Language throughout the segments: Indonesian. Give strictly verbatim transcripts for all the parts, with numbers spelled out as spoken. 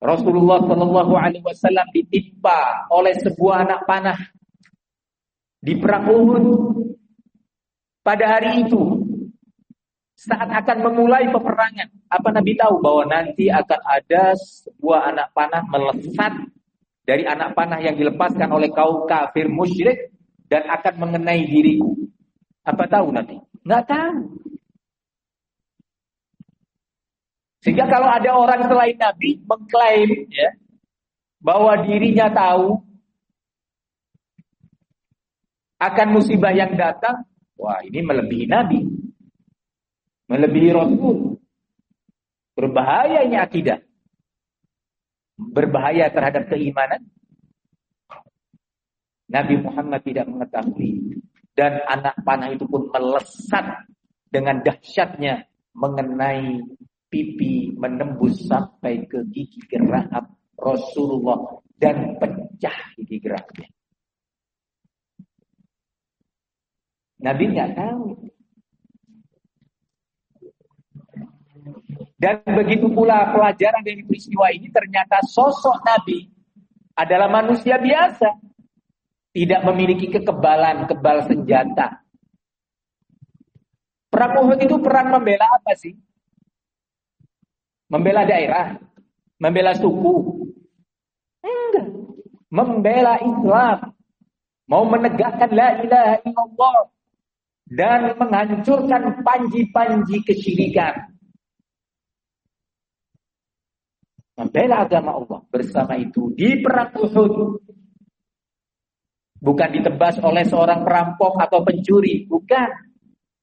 Rasulullah Shallallahu Alaihi Wasallam ditimpa oleh sebuah anak panah di perang Uhud. Pada hari itu, saat akan memulai peperangan, apa Nabi tahu bahwa nanti akan ada sebuah anak panah melesat dari anak panah yang dilepaskan oleh kaum kafir musyrik dan akan mengenai diriku. Apa tahu nanti? Nggak tahu. Sehingga kalau ada orang selain Nabi mengklaim ya, bahwa dirinya tahu akan musibah yang datang, wah ini melebihi Nabi, melebihi Rasul. Berbahaya ini akidah, berbahaya terhadap keimanan. Nabi Muhammad tidak mengetahui, dan anak panah itu pun melesat dengan dahsyatnya mengenai pipi, menembus sampai ke gigi geraham Rasulullah dan pecah gigi gerahamnya. Nabi nggak tahu. Dan begitu pula pelajaran dari peristiwa ini, ternyata sosok Nabi adalah manusia biasa, tidak memiliki kekebalan, kebal senjata. Perang Uhud itu perang membela apa sih? Membela daerah, membela suku. Enggak. Membela Islam. Mau menegakkan la ilaha illallah dan menghancurkan panji-panji kesyirikan. Membela agama Allah. Bersama itu di perang Uhud bukan ditebas oleh seorang perampok atau pencuri, bukan.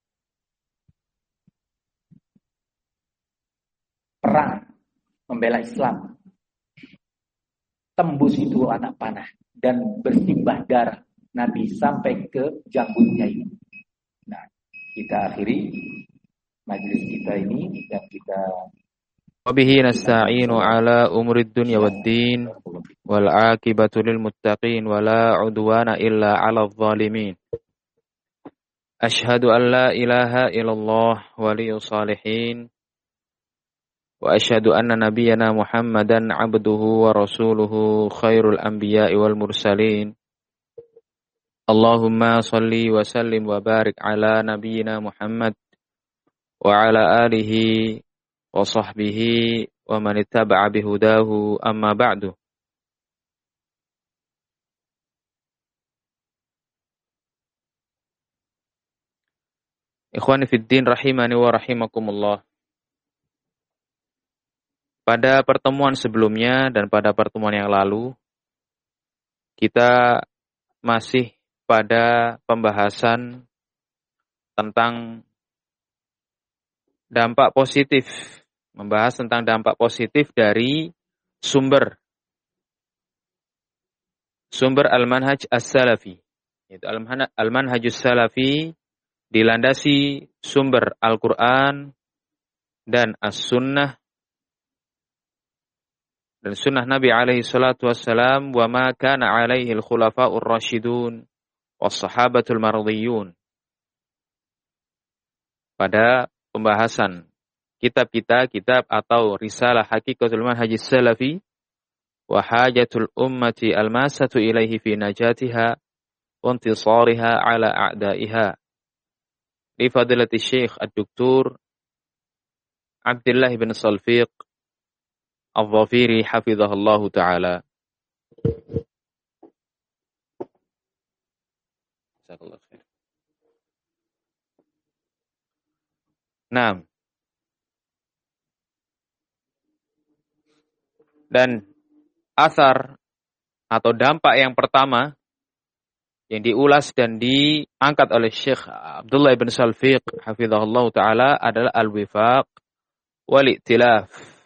Perang membela Islam. Tembus itu anak panah dan bersimbah darah Nabi sampai ke janggutnya ini. Nah, kita akhiri majelis kita ini dan kita wabihi nasta'inu ala umurid dunya waddin wal aqibatu lil muttaqin wala udwana illa 'alal zalimin. Asyhadu an la ilaha illallah waliyus salihin wa asyhadu anna nabiyyana Muhammadan 'abduhu wa rasuluhu khairul anbiya'i wal mursalin. Allahumma shalli wa sallim wa barik ala nabiyyina Muhammad wa ala alihi wa sahbihi wa man ittaba'a bihudahu, amma ba'du. Ikhwani fid din rahimani wa rahimakumullah. Pada pertemuan sebelumnya dan pada pertemuan yang lalu, kita masih pada pembahasan tentang dampak positif, membahas tentang dampak positif dari sumber sumber al-manhaj as-salafi, yaitu al-manhajus salafi dilandasi sumber Al-Quran dan as-sunnah dan sunnah Nabi alaihi salatu wassalam, wa ma kana alaihi al-khulafa'ur rasyidun was-sahabatul mardiyun. Pada pembahasan kitab kita, kitab atau risalah Haqiqatul Manhajis Salafi wa hajatul ummati almasatu ilaihi fi najatiha wa intisariha ala a'daiha. Li fadilati Syekh Ad-Doktor Abdullah bin Salfiq Al-Dhafiri hafizahullahu ta'ala. Nah, dan asar atau dampak yang pertama yang diulas dan diangkat oleh Syekh Abdullah bin Salfiq hafizahullahu ta'ala adalah al-wifaq wal-i'tilaf,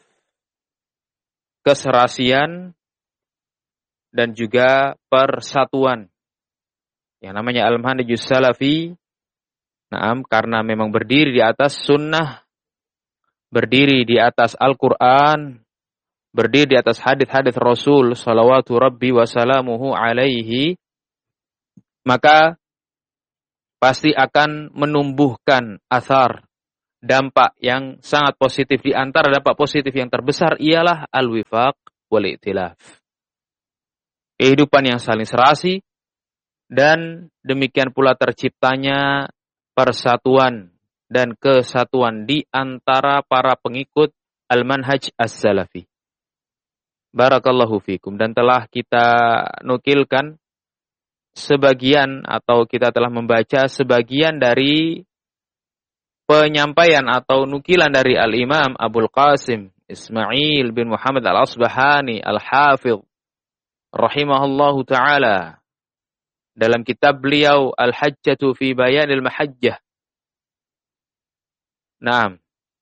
keserasian dan juga persatuan. Yang namanya al-manhajus salafi, naam, karena memang berdiri di atas sunnah, berdiri di atas Al-Quran, berdiri di atas hadits-hadits Rasul salawatu rabbi wa salamuhu alaihi, maka pasti akan menumbuhkan athar, dampak yang sangat positif. Di antara dampak positif yang terbesar ialah al-wifaq wal i'tilaf. Kehidupan yang saling serasi, dan demikian pula terciptanya persatuan dan kesatuan di antara para pengikut al-manhaj as-salafi. Barakallahu fikum. Dan telah kita nukilkan sebagian atau kita telah membaca sebagian dari penyampaian atau nukilan dari Al-Imam Abul Qasim Ismail bin Muhammad Al-Asbahani Al-Hafidh rahimahullahu ta'ala dalam kitab beliau Al-Hajjatu fi Bayanil Mahajjah. Naam.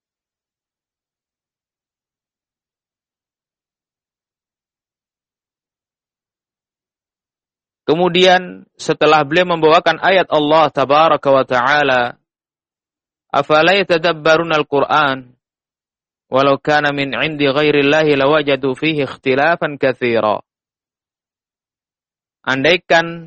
Kemudian setelah beliau membawakan ayat Allah tabaraka wa ta'ala, afala yatadabbaruna al-Qur'an walau kana min 'indi ghairillahi lawajadu fihi ikhtilafan katsira. Andaikan,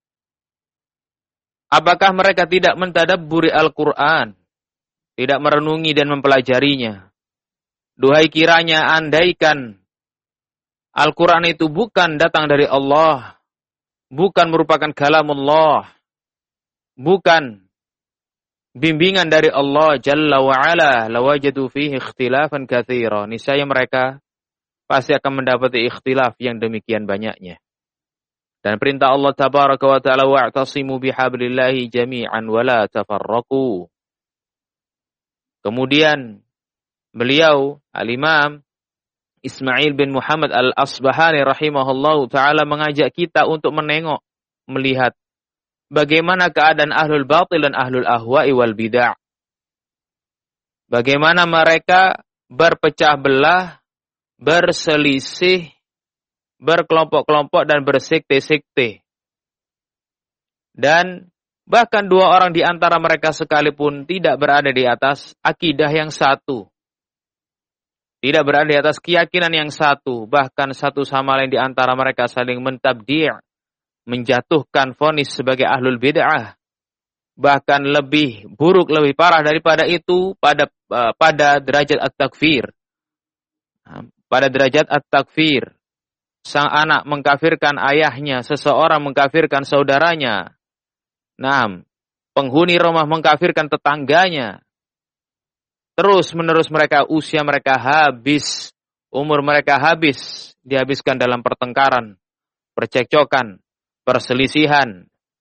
apakah mereka tidak mentadabburi Al-Qur'an, tidak merenungi dan mempelajarinya? Duhai kiranya andaikan Al-Qur'an itu bukan datang dari Allah, bukan merupakan kalamullah, bukan bimbingan dari Allah Jalla wa'ala, lawajadu fihi ikhtilafan katsira. Niscaya mereka pasti akan mendapati ikhtilaf yang demikian banyaknya. Dan perintah Allah tabaraka wa ta'ala, wa'tasimu bihablillahi jami'an wa la tafarraqu. Kemudian beliau Al-Imam Ismail bin Muhammad Al-Asbahani rahimahullahu ta'ala mengajak kita untuk menengok, melihat bagaimana keadaan ahlul batil dan ahlul ahwa'i wal bid'ah. Bagaimana mereka berpecah belah, berselisih, berkelompok-kelompok dan bersekte-sekte. Dan bahkan dua orang di antara mereka sekalipun tidak berada di atas akidah yang satu. Tidak berada di atas keyakinan yang satu. Bahkan satu sama lain di antara mereka saling mentabdi', menjatuhkan vonis sebagai ahlul bid'ah. Bahkan lebih buruk, lebih parah daripada itu pada uh, pada derajat at-takfir. Pada derajat at-takfir. Sang anak mengkafirkan ayahnya, seseorang mengkafirkan saudaranya. Nah, penghuni rumah mengkafirkan tetangganya. Terus menerus mereka, usia mereka habis, umur mereka habis, dihabiskan dalam pertengkaran, percekcokan, perselisihan,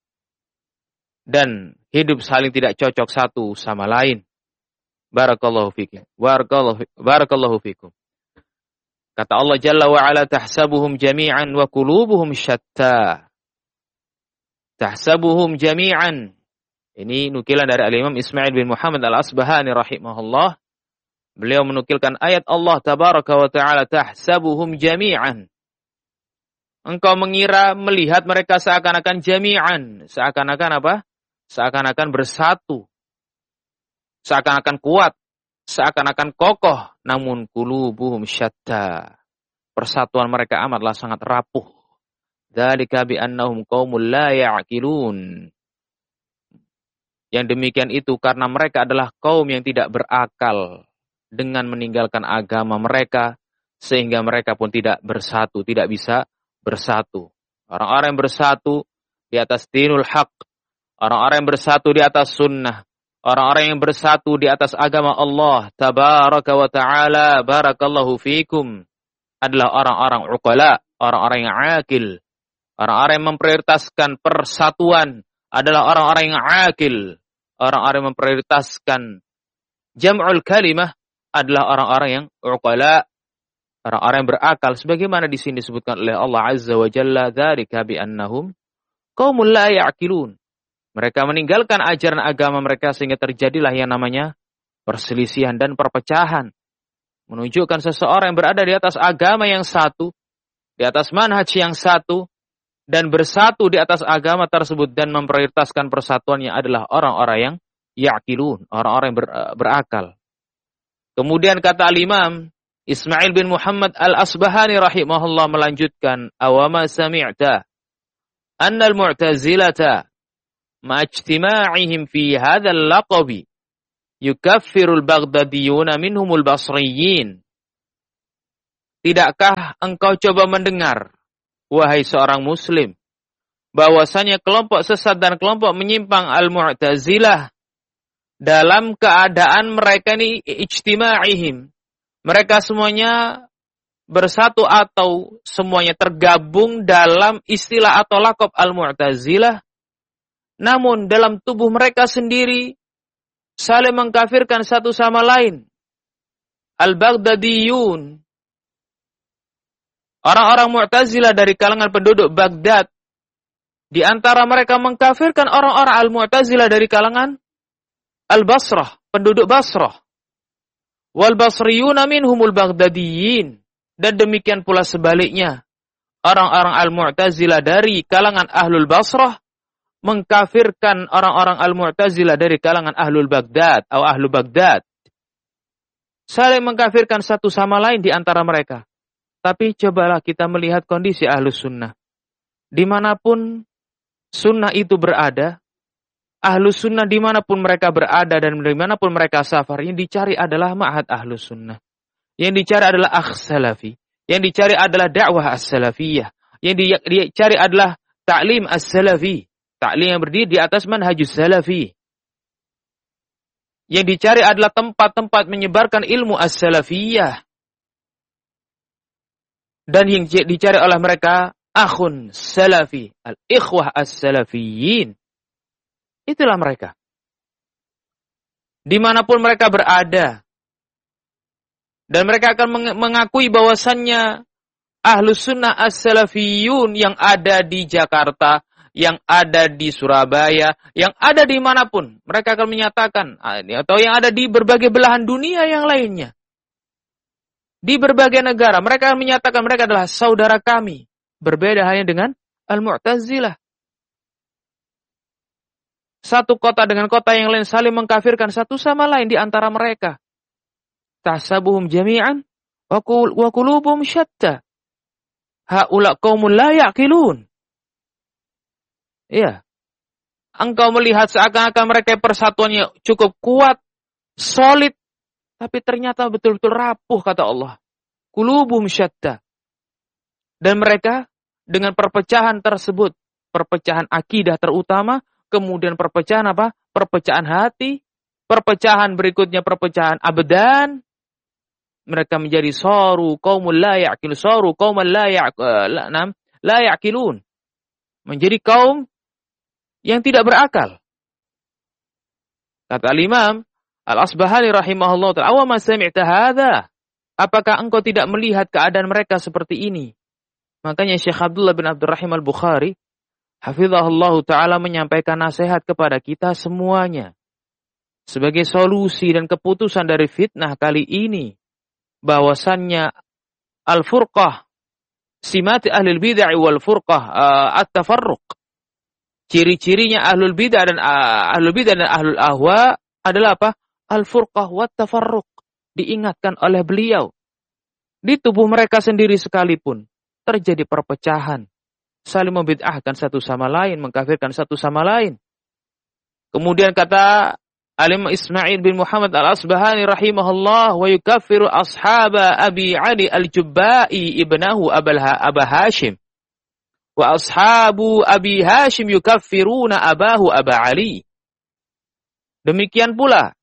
dan hidup saling tidak cocok satu sama lain. Barakallahu fikum. Barakallahu, barakallahu fikum. Kata Allah Jalla wa'ala, tahsabuhum jami'an wa qulubuhum syatta. Tahsabuhum jami'an. Ini nukilan dari Al-Imam Ismail bin Muhammad Al-Asbahani rahimahullah. Beliau menukilkan ayat Allah tabaraka wa ta'ala, tahsabuhum jami'an. Engkau mengira, melihat mereka seakan-akan jami'an. Seakan-akan apa? Seakan-akan bersatu. Seakan-akan kuat. Seakan-akan kokoh, namun qulubuhum syatta. Persatuan mereka amatlah sangat rapuh. Dzalika bi annahum qaumul la ya'qilun. Yang demikian itu karena mereka adalah kaum yang tidak berakal dengan meninggalkan agama mereka, sehingga mereka pun tidak bersatu, tidak bisa bersatu. Orang-orang yang bersatu di atas dinul haq, orang-orang yang bersatu di atas sunnah, orang-orang yang bersatu di atas agama Allah tabaraka wa ta'ala, barakallahu fikum, adalah orang-orang uqala, orang-orang yang akil. Orang-orang yang memprioritaskan persatuan adalah orang-orang yang akil. Orang-orang yang memprioritaskan jam'ul kalimah adalah orang-orang yang uqala, orang-orang yang berakal. Sebagaimana di sini disebutkan oleh Allah Azza wa Jalla, dzalika bi annahum qaumul la ya'qilun. Mereka meninggalkan ajaran agama mereka sehingga terjadilah yang namanya perselisihan dan perpecahan. Menunjukkan seseorang yang berada di atas agama yang satu, di atas manhaj yang satu, dan bersatu di atas agama tersebut dan memprioritaskan persatuannya adalah orang-orang yang ya'qilun, orang-orang yang ber, berakal. Kemudian kata al-Imam Ismail bin Muhammad Al-Asbahani rahimahullah melanjutkan, awama sami'ta annal mu'tazilata ma'ijtima'ihim fi hadzal laqabi yukaffirul baghdadiyuna minhumul basriyin. Tidakkah engkau coba mendengar, wahai seorang muslim, bahwasanya kelompok sesat dan kelompok menyimpang Al-Mu'tazilah dalam keadaan mereka ini ijtima'ihim. Mereka semuanya bersatu atau semuanya tergabung dalam istilah atau laqab Al-Mu'tazilah. Namun dalam tubuh mereka sendiri saling mengkafirkan satu sama lain. Al-Baghdadiyun, orang-orang Mu'tazilah dari kalangan penduduk Baghdad, di antara mereka mengkafirkan orang-orang Al-Mu'tazilah dari kalangan Al-Basrah, penduduk Basrah. Wal Basriyuna minhumul Baghdadiyin. Dan demikian pula sebaliknya, orang-orang Al-Mu'tazilah dari kalangan Ahlul Basrah mengkafirkan orang-orang Al-Mu'tazilah dari kalangan Ahlul Baghdad atau Ahlu Baghdad. Saling mengkafirkan satu sama lain di antara mereka. Tapi cobalah kita melihat kondisi Ahlus Sunnah. Dimanapun Sunnah itu berada, Ahlus Sunnah dimanapun mereka berada dan dimanapun mereka safar, yang dicari adalah ma'had Ahlus Sunnah. Yang dicari adalah akh salafi. Yang dicari adalah dakwah as-salafiyah. Yang dicari adalah ta'lim as-salafi. Ta'lim yang berdiri di atas manhajus salafi. Yang dicari adalah tempat-tempat menyebarkan ilmu as-salafiyah. Dan yang dicari oleh mereka akhun salafi, al-ikhwah as-salafiyin. Itulah mereka. Dimanapun mereka berada. Dan mereka akan mengakui bahwasannya Ahlus Sunnah as-salafiyun yang ada di Jakarta, yang ada di Surabaya, yang ada di manapun. Mereka akan menyatakan, atau yang ada di berbagai belahan dunia yang lainnya. Di berbagai negara, mereka akan menyatakan mereka adalah saudara kami. Berbeda hanya dengan Al-Mu'tazilah. Satu kota dengan kota yang lain saling mengkafirkan satu sama lain di antara mereka. Tahsabuhum jami'an wa qulubuhum syatta. Haula qaumun la ya'qilun. Iya. Engkau melihat seakan-akan mereka persatuannya cukup kuat, solid, tapi ternyata betul-betul rapuh, kata Allah. Qulubuhum syatta. Dan mereka dengan perpecahan tersebut, perpecahan akidah terutama, kemudian perpecahan apa? Perpecahan hati, perpecahan berikutnya perpecahan abdan. Mereka menjadi saru qaumul la ya'qil, saru qauman la ya'qil, la ya'qilun. Menjadi kaum yang tidak berakal. Kata Al-Imam Al-Asbahani rahimahullah ta'ala, "Awa ma sami'ta hadza?" Apakah engkau tidak melihat keadaan mereka seperti ini? Makanya Syekh Abdullah bin Abdurrahim Al-Bukhari hafizahullah ta'ala menyampaikan nasihat kepada kita semuanya. Sebagai solusi dan keputusan dari fitnah kali ini, bahwasannya al-furqah, simat ahlul bid'ah wal furqah, uh, at-tafarruq. Ciri-cirinya ahlul bid'ah dan uh, ahlul bid'ah dan ahlul ahwa adalah apa? Al-furqah wat tafarruq. Diingatkan oleh beliau. Di tubuh mereka sendiri sekalipun terjadi perpecahan, saling membid'ahkan satu sama lain, mengkafirkan satu sama lain. Kemudian kata Alim Ismail bin Muhammad Al-Asbahani rahimahullah, wa yukaffiru ashaba Abi Ali Al-Jubba'i ibnahu Aba Hashim. Wa ashabu Abi Hashim yukaffiruna abahu Aba Ali. Demikian pula,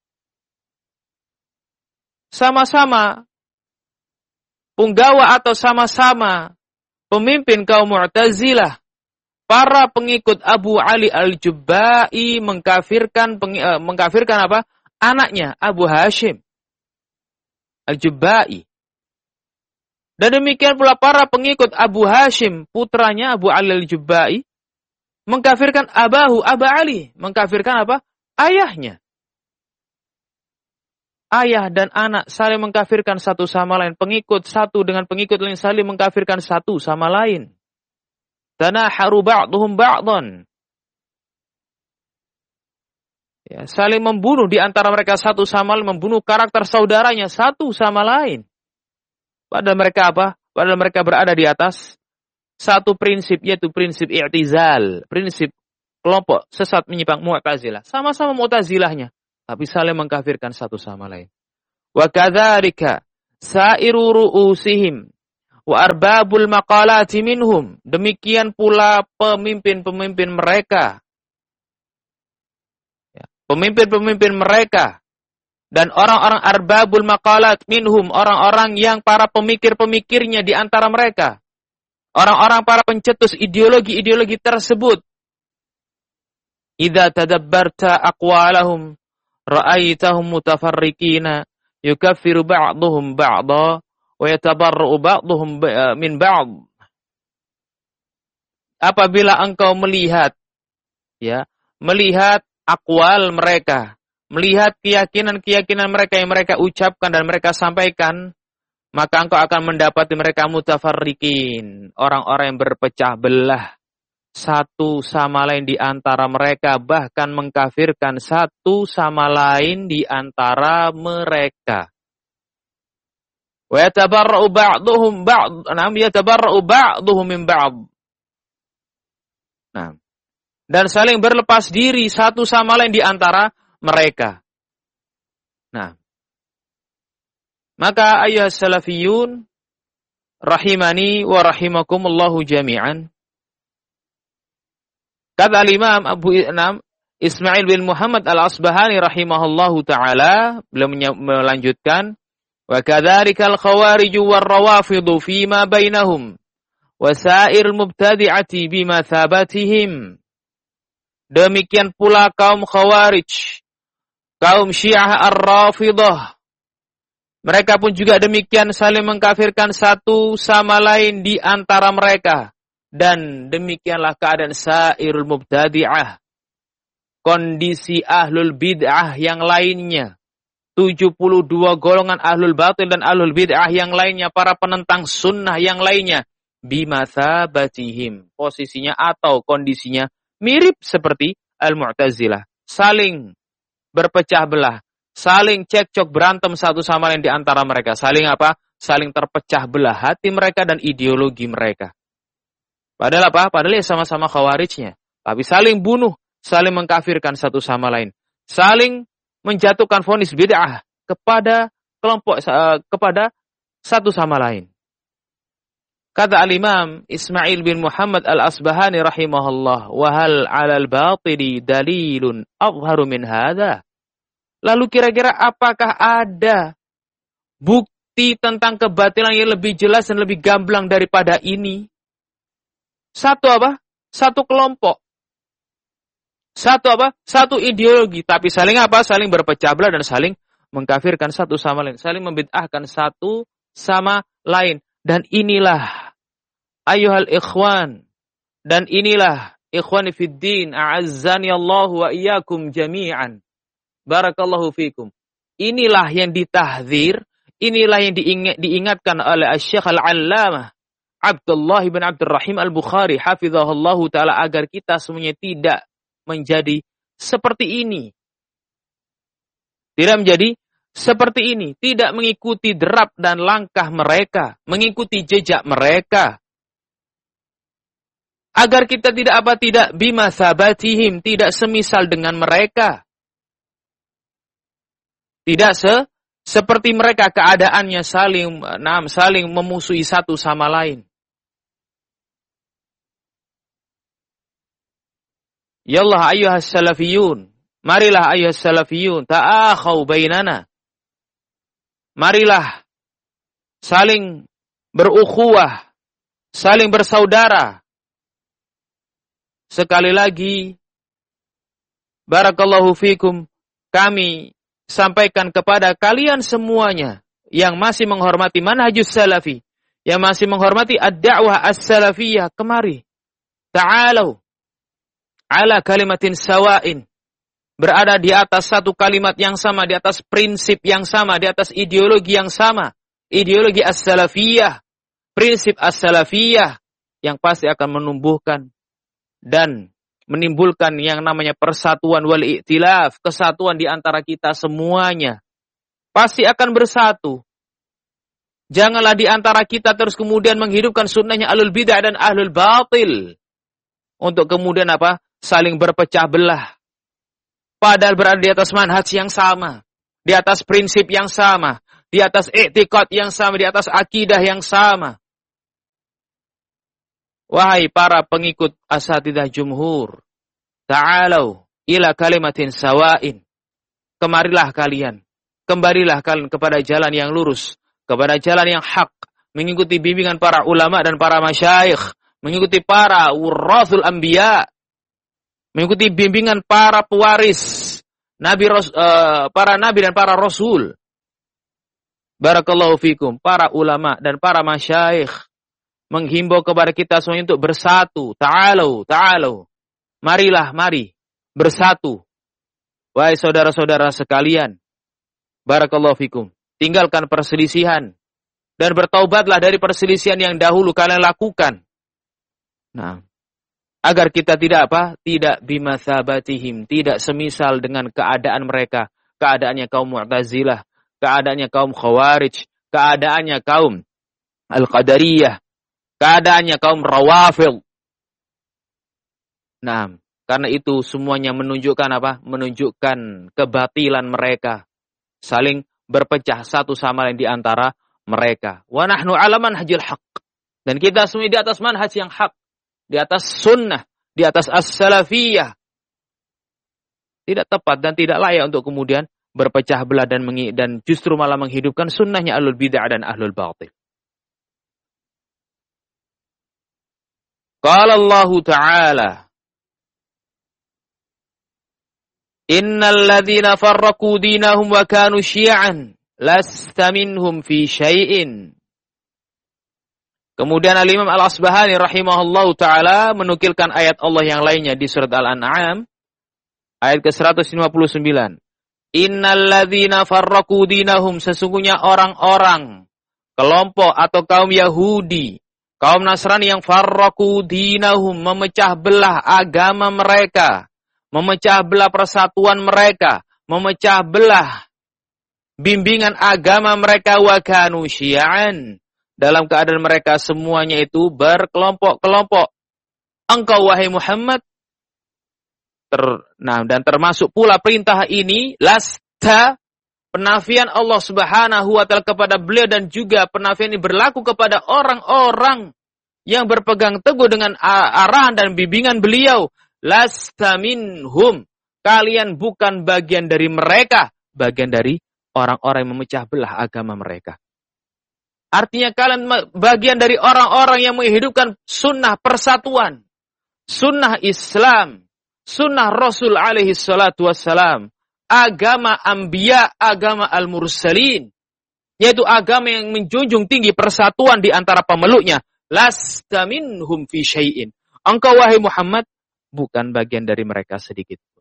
sama-sama punggawa atau sama-sama pemimpin kaum Mu'tazilah, para pengikut Abu Ali Al-Jubba'i mengkafirkan uh, mengkafirkan apa? Anaknya Abu Hashim Al-Jubba'i. Dan demikian pula para pengikut Abu Hashim, putranya Abu Ali Al-Jubba'i, mengkafirkan abahu Aba Ali, mengkafirkan apa? Ayahnya. Ayah dan anak saling mengkafirkan satu sama lain. Pengikut satu dengan pengikut lain saling mengkafirkan satu sama lain. Tanaharu ba'duhum ba'dan. Ya, saling membunuh di antara mereka satu sama lain, membunuh karakter saudaranya satu sama lain. Padahal mereka apa? Padahal mereka berada di atas satu prinsip, yaitu prinsip i'tizal, prinsip kelompok sesat menyimpang Mu'tazilah. Sama-sama Mu'tazilahnya, tapi saling mengkafirkan satu sama lain. Wa kadzalika sa'iru ru'usihim wa arbabul maqalati minhum, demikian pula pemimpin-pemimpin mereka, ya, pemimpin-pemimpin mereka dan orang-orang arbabul maqalat minhum, orang-orang yang para pemikir-pemikirnya di antara mereka, orang-orang para pencetus ideologi-ideologi tersebut. Idza tadabbarta aqwalahum ra'aitahum mutafarriqina yukaffiru ba'dhum ba'dha wa yatabarra'u ba'dhum min ba'd. Apabila engkau melihat, ya, melihat aqwal mereka, melihat keyakinan-keyakinan mereka yang mereka ucapkan dan mereka sampaikan, maka engkau akan mendapati mereka mutafarriqin, orang-orang yang berpecah belah satu sama lain di antara mereka, bahkan mengkafirkan satu sama lain di antara mereka. Wa yatabarra'u ba'dhum ba'd, nam yatabarra'u ba'dhum min ba'd. Nah, dan saling berlepas diri satu sama lain di antara mereka. Nah, maka ayyuhas salafiyun rahimani wa rahimakumullahu jami'an. Kata Imam Abu Inam Ismail bin Muhammad Al-Asbahani rahimahullahu taala, beliau melanjutkan, wa kadzalika al-khawarij war-rawafidhu fima bainahum wa sa'ir mubtadi'ati bima thabatihim. Demikian pula kaum Khawarij, kaum Syiah Ar-Rafidah, mereka pun juga demikian saling mengkafirkan satu sama lain di antara mereka. Dan demikianlah keadaan sairul mubtadi'ah, kondisi ahlul bid'ah yang lainnya, tujuh puluh dua golongan ahlul batil dan ahlul bid'ah yang lainnya, para penentang sunnah yang lainnya, bimathabatihim, posisinya atau kondisinya mirip seperti al-Mu'tazilah, saling berpecah belah, saling cekcok berantem satu sama lain di antara mereka, saling apa? Saling terpecah belah hati mereka dan ideologi mereka. Padahal apa? Padahal ya sama-sama khawarijnya. Tapi saling bunuh, saling mengkafirkan satu sama lain. Saling menjatuhkan vonis bid'ah kepada kelompok, kepada satu sama lain. Kata al-Imam Ismail bin Muhammad Al-Asbahani rahimahullah, wa hal 'alal batili dalilun adharu min hadza. Lalu kira-kira apakah ada bukti tentang kebatilan yang lebih jelas dan lebih gamblang daripada ini? Satu apa? Satu kelompok. Satu apa? Satu ideologi. Tapi saling apa? Saling berpecah belah dan saling mengkafirkan satu sama lain. Saling membid'ahkan satu sama lain. Dan inilah ayuhal ikhwan. Dan inilah ikhwani fid din. A'azzani Allahu wa iyyakum jami'an. Barakallahu fikum. Inilah yang ditahdzir. Inilah yang diingat, diingatkan oleh Asy-Syaikh Al-Allamah Abdullah bin Abdurrahim Al-Bukhari hafizahullahu ta'ala, agar kita semuanya tidak menjadi seperti ini. Tidak menjadi seperti ini. Tidak mengikuti derap dan langkah mereka. Mengikuti jejak mereka. Agar kita tidak apa? Tidak bimathabatihim. Tidak semisal dengan mereka. Tidak se seperti mereka keadaannya saling, nah, saling memusuhi satu sama lain. Yallah ayyuhas salafiyun, marilah ayyuhas salafiyun, ta'akhau bainana. Marilah saling berukhuwah, saling bersaudara. Sekali lagi, barakallahu fikum, kami sampaikan kepada kalian semuanya yang masih menghormati manhajus salafi, yang masih menghormati ad-da'wah as-salafiyah, kemari. Ta'alau ala kalimatin sawa'in, berada di atas satu kalimat yang sama, di atas prinsip yang sama, di atas ideologi yang sama, ideologi as-salafiyah, prinsip as-salafiyah yang pasti akan menumbuhkan dan menimbulkan yang namanya persatuan wal i'tilaf, kesatuan di antara kita semuanya. Pasti akan bersatu. Janganlah di antara kita terus kemudian menghidupkan sunnahnya ahlul bid'ah dan ahlul batil, untuk kemudian apa? Saling berpecah belah. Padahal berada di atas manhaj yang sama, di atas prinsip yang sama, di atas i'tiqad yang sama, di atas akidah yang sama. wahai para pengikut asatidzah jumhur, ta'alau ila kalimatin sawa'in. Kemarilah kalian, kembalilah kalian kepada jalan yang lurus, kepada jalan yang hak, mengikuti bimbingan para ulama dan para masyayikh, mengikuti para warathul anbiya, mengikuti bimbingan para pewaris nabi uh, para nabi dan para rasul. Barakallahu fikum, para ulama dan para masyayikh menghimbau kepada kita semuanya untuk bersatu. Ta'alau, ta'alau. Marilah, mari bersatu. Wahai saudara-saudara sekalian, barakallahu fikum, tinggalkan perselisihan dan bertaubatlah dari perselisihan yang dahulu kalian lakukan. Nah, agar kita tidak apa? Tidak bimatsabatihim, tidak semisal dengan keadaan mereka, keadaannya kaum Mu'tazilah, keadaannya kaum Khawarij, keadaannya kaum Al-Qadariyah, keadaannya kaum Rawafid. Nah, karena itu semuanya menunjukkan apa? Menunjukkan kebatilan mereka, saling berpecah satu sama lain di antara mereka. Wa nahnu 'ala manhajil haqq. Dan kita semua di atas manhaj yang hak, di atas sunnah, di atas as-salafiyah. Tidak tepat dan tidak layak untuk kemudian berpecah belah dan mengi- dan justru malah menghidupkan sunnahnya ahlul bid'ah dan ahlul batil. Qala Allah Ta'ala, Innal ladzina farraqu dinahum wa kanu syi'an lasta minhum fi syai'in. Kemudian Al-Imam Al-Asbahani rahimahullahu ta'ala menukilkan ayat Allah yang lainnya di surat Al-An'am ayat ke seratus lima puluh sembilan. Innal ladzina farraqu dinahum, sesungguhnya orang-orang, kelompok atau kaum Yahudi, kaum Nasrani yang farraqu dinahum, memecah belah agama mereka, memecah belah persatuan mereka, memecah belah bimbingan agama mereka, wa kanu syi'an, dalam keadaan mereka semuanya itu berkelompok-kelompok. Engkau wahai Muhammad, ter, nah dan termasuk pula perintah ini, lasta, penafian Allah Subhanahu wa ta'ala kepada beliau dan juga penafian ini berlaku kepada orang-orang yang berpegang teguh dengan arahan dan bimbingan beliau. Lasta minhum, kalian bukan bagian dari mereka, bagian dari orang-orang yang memecah belah agama mereka. Artinya kalian bagian dari orang-orang yang menghidupkan sunnah persatuan, sunnah Islam, sunnah Rasul alaihi salatu wassalam, agama anbiya, agama al-mursalin, yaitu agama yang menjunjung tinggi persatuan di antara pemeluknya. Lasta minhum fi syai'in. Engkau wahai Muhammad bukan bagian dari mereka sedikit pun.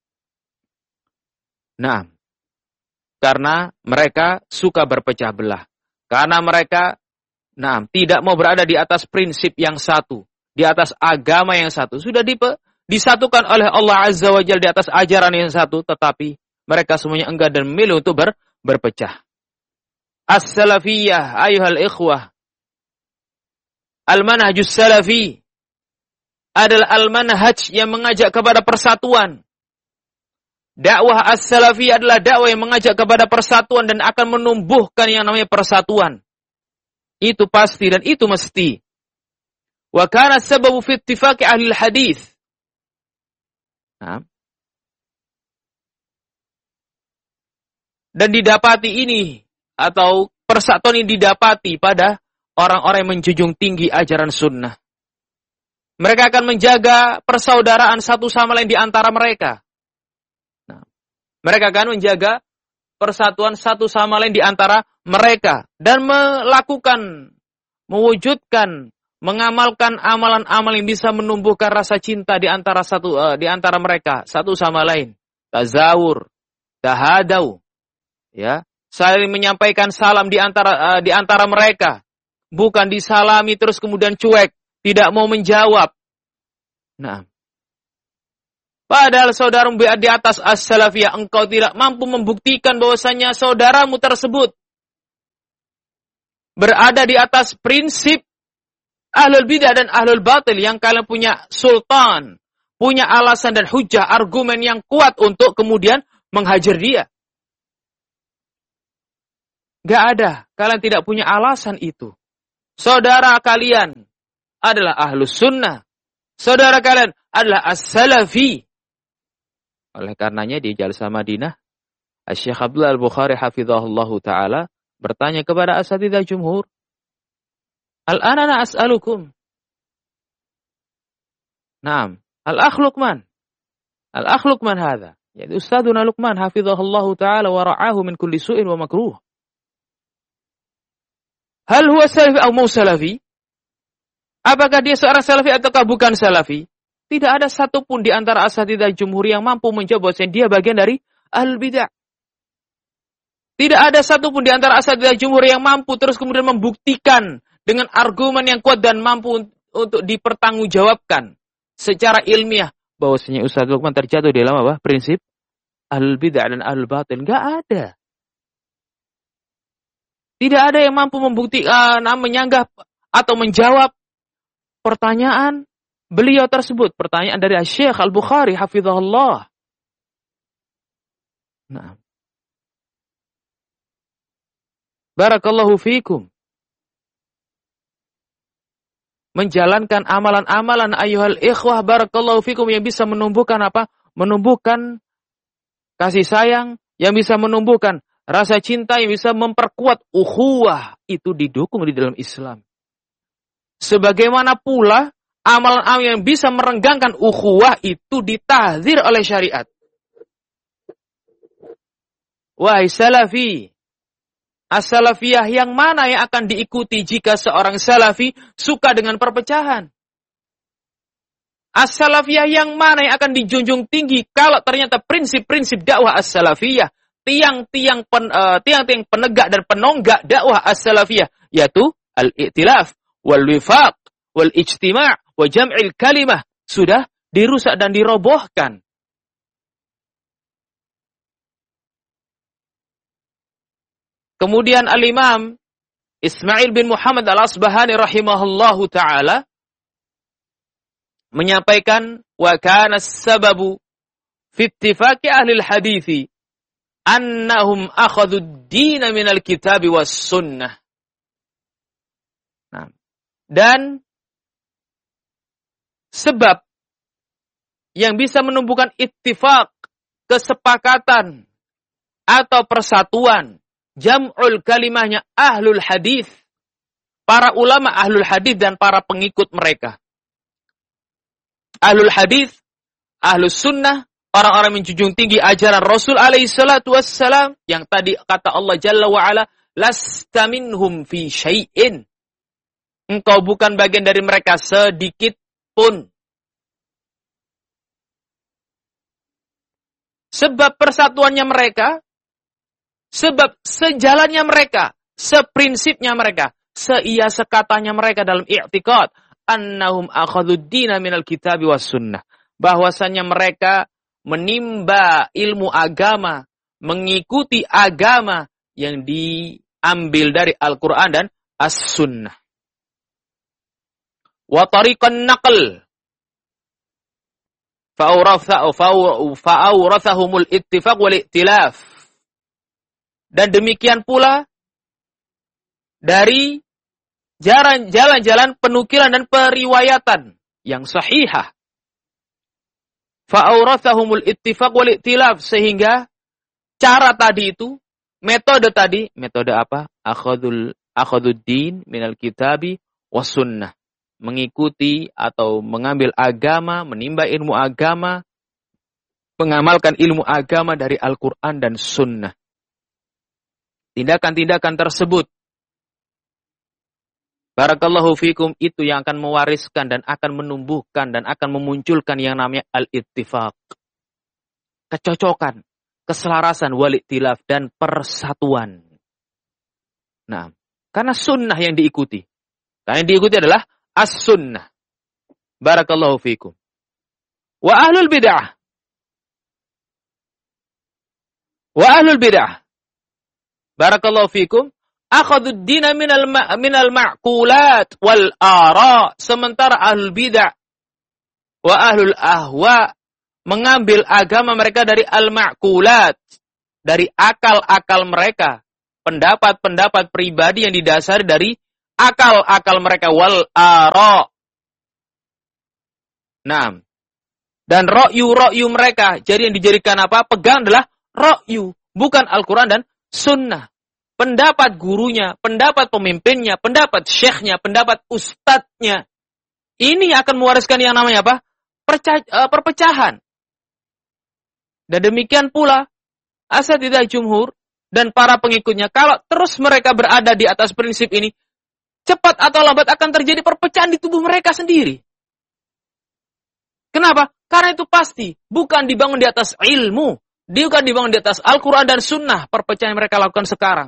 Nah, karena mereka suka berpecah belah. Karena mereka nah, tidak mau berada di atas prinsip yang satu, di atas agama yang satu. Sudah dipe, disatukan oleh Allah Azza wa Jalla di atas ajaran yang satu, tetapi mereka semuanya enggan dan memilih untuk ber, berpecah. As-salafiyah, ayuhal ikhwah. Al-manhajus salafi adalah al-manhaj yang mengajak kepada persatuan. Dakwah as-salafi adalah dakwah yang mengajak kepada persatuan dan akan menumbuhkan yang namanya persatuan. Itu pasti dan itu mesti. Wa kana sababu fi ittifaqi ahli hadis. Nah. Dan didapati ini atau persatuan ini didapati pada orang-orang yang menjunjung tinggi ajaran sunnah. Mereka akan menjaga persaudaraan satu sama lain di antara mereka. Nah, mereka akan menjaga persatuan satu sama lain di antara mereka dan melakukan, mewujudkan, mengamalkan amalan-amalan yang bisa menumbuhkan rasa cinta di antara satu uh, di antara mereka satu sama lain. Tazawur, tahadau, ya, saling menyampaikan salam di antara uh, di antara mereka, bukan disalami terus kemudian cuek. Tidak mau menjawab. Nah, padahal saudaramu di atas as-salafiyah, engkau tidak mampu membuktikan bahwasanya saudaramu tersebut berada di atas prinsip ahlul bidah dan ahlul batil yang kalian punya sultan, punya alasan dan hujah, argumen yang kuat untuk kemudian menghajar dia. Gak ada. Kalian tidak punya alasan itu. Saudara kalian, adalah ahlus sunnah. Saudara kalian adalah as-salafi. Oleh karenanya di Jalsah Madinah, Syekh Abdullah Al-Bukhari hafizahullahu ta'ala bertanya kepada asatidzah jumhur, Al-ana as'alukum. Naam, al-akh Luqman. Al-akh Luqman hadha. Jadi Ustadzuna Luqman hafizahullahu ta'ala wa ra'ahu min kulli su'in wa makruh. Hal huwa salafi atau mau salafi? Apakah dia seorang salafi ataukah bukan salafi? Tidak ada satupun di antara asatidzah jumhur yang mampu menjawab bahwa dia bagian dari ahlul bidah. Tidak ada satupun di antara asatidzah jumhur yang mampu terus kemudian membuktikan dengan argumen yang kuat dan mampu untuk dipertanggungjawabkan secara ilmiah bahwasanya Ustaz Luqman terjatuh di dalam apa? Prinsip ahlul bidah dan ahlul batil. Enggak ada. Tidak ada yang mampu membuktikan, menyanggah atau menjawab pertanyaan beliau tersebut. Pertanyaan dari Syekh Al-Bukhari hafizahullah. Nah. Barakallahu fiikum. Menjalankan amalan-amalan ayyuhal ikhwah barakallahu fikum yang bisa menumbuhkan apa? Menumbuhkan kasih sayang, yang bisa menumbuhkan rasa cinta, yang bisa memperkuat ukhuwah, itu didukung di dalam Islam. Sebagaimana pula amalan-amalan yang bisa merenggangkan ukhuwah itu ditahdzir oleh syariat. Wahai salafi, as-salafiyah yang mana yang akan diikuti jika seorang salafi suka dengan perpecahan? As-salafiyah yang mana yang akan dijunjung tinggi kalau ternyata prinsip-prinsip dakwah as-salafiyah, tiang-tiang pen, uh, tiang-tiang penegak dan penonggak dakwah as-salafiyah, yaitu al-i'tilaf, wal-wifaq, wal-ijtima' wa jam'il kalimah, sudah dirusak dan dirobohkan. Kemudian Al-Imam Ismail bin Muhammad Al-Asbahani rahimahullahu ta'ala menyampaikan, wa kana as-sababu fi ittifaqi ahli al-hadithi annahum akhadhu ad-din min al-kitab was sunnah. Nah, dan sebab yang bisa menumbuhkan ittifaq, kesepakatan atau persatuan, jam'ul kalimahnya ahlul hadis, para ulama ahlul hadis dan para pengikut mereka. Ahlul hadis, ahlus sunnah, orang-orang menjunjung tinggi ajaran Rasul alaihi salatu wassalam, yang tadi kata Allah Jalla wa'ala, lasta minhum fi syai'in. Engkau bukan bagian dari mereka sedikit pun. Sebab persatuannya mereka, sebab sejalannya mereka, seprinsipnya mereka, seia sekatanya mereka dalam i'tiqad, annahum akhadud dina minal kitabi was sunnah. Bahwasannya mereka menimba ilmu agama, mengikuti agama yang diambil dari Al-Quran dan As-Sunnah. Wa tariqan naql fa'awrathahumul ittifaq wal i'tilaf. Dan demikian pula dari jalan-jalan penukilan dan periwayatan yang sahihah. Fa'awrathahumul ittifaq wal i'tilaf, sehingga cara tadi itu, metode tadi, metode apa? Akhadul akhaduddin minal kitabi was sunnah. Mengikuti atau mengambil agama, menimba ilmu agama, mengamalkan ilmu agama dari Al-Quran dan Sunnah. Tindakan-tindakan tersebut, barakallahu fikum, itu yang akan mewariskan dan akan menumbuhkan dan akan memunculkan yang namanya al-ittifaq. Kecocokan, keselarasan, wal-i'tilaf, dan persatuan. Nah, karena sunnah yang diikuti. Karena yang diikuti adalah as-sunnah. Barakallahu fikum. Wa ahlul bid'ah. Wa ahlul bid'ah. Barakallahu fikum. Akhadud dina minal, ma- minal ma'kulat wal ara. Sementara ahlul bid'ah wa ahlul ahwa mengambil agama mereka dari al-ma'kulat, dari akal-akal mereka, pendapat-pendapat pribadi yang didasari dari akal-akal mereka, wal ara, Nah, dan ra'yu-ra'yu mereka, jadi yang dijadikan apa? Pegang adalah ra'yu, bukan Al-Quran dan Sunnah. Pendapat gurunya, pendapat pemimpinnya, pendapat syekhnya, pendapat ustadznya. Ini akan mewariskan yang namanya apa? Perca- uh, perpecahan. Dan demikian pula asatidzah jumhur dan para pengikutnya, kalau terus mereka berada di atas prinsip ini, cepat atau lambat akan terjadi perpecahan di tubuh mereka sendiri. Kenapa? Karena itu pasti bukan dibangun di atas ilmu, dia bukan dibangun di atas Al-Quran dan Sunnah. Perpecahan yang mereka lakukan sekarang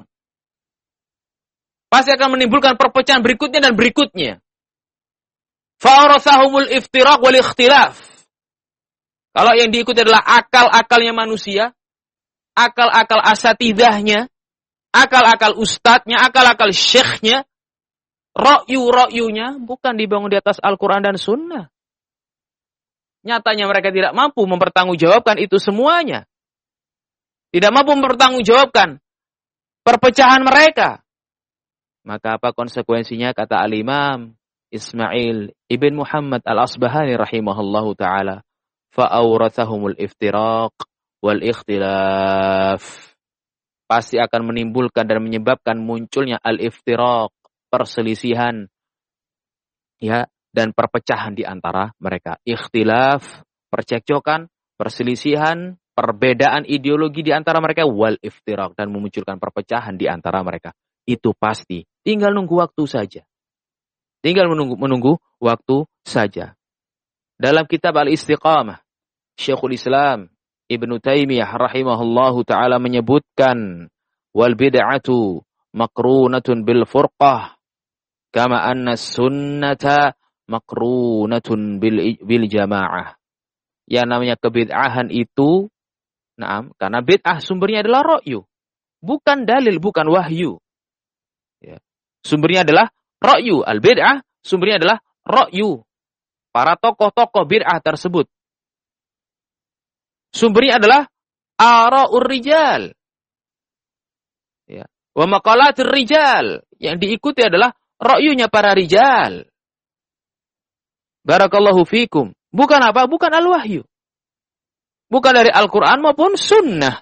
pasti akan menimbulkan perpecahan berikutnya dan berikutnya. Fa'arathahumul iftiraq wal ikhtilaf. Kalau yang diikuti adalah akal-akalnya manusia, akal-akal asatidahnya, akal-akal ustadznya, akal-akal syekhnya, ra'yu-ra'yunya bukan dibangun di atas Al-Quran dan Sunnah. Nyatanya mereka tidak mampu mempertanggungjawabkan itu semuanya. Tidak mampu mempertanggungjawabkan perpecahan mereka. Maka apa konsekuensinya? Kata Al-Imam Ismail ibn Muhammad Al-Asbahani rahimahullahu ta'ala, fa'awrathahumul iftiraq wal ikhtilaf. Pasti akan menimbulkan dan menyebabkan munculnya al-iftiraq, perselisihan, ya, dan perpecahan di antara mereka. Ikhtilaf, percekcokan, perselisihan, perbedaan ideologi di antara mereka, wal iftiraq, dan memunculkan perpecahan di antara mereka. Itu pasti. Tinggal nunggu waktu saja. Tinggal menunggu, menunggu waktu saja. Dalam kitab Al-Istiqamah, Syekhul Islam Ibnu Taimiyah rahimahullahu ta'ala menyebutkan, wal bid'atu makrunatun bil furqah, kama anna sunnata makrunatun bil, bil jamaah. Yang namanya kebid'ahan itu, nah, karena bid'ah sumbernya adalah ra'yu, bukan dalil, bukan wahyu. Ya. Sumbernya adalah ra'yu. Al-bid'ah sumbernya adalah ra'yu. Para tokoh-tokoh bid'ah tersebut. Sumbernya adalah ara'ur rijal. Ya. Wa maqalatir rijal. Yang diikuti adalah ra'yunya para rijal. Barakallahu fikum. Bukan apa? Bukan al-wahyu. Bukan dari Al-Quran maupun sunnah.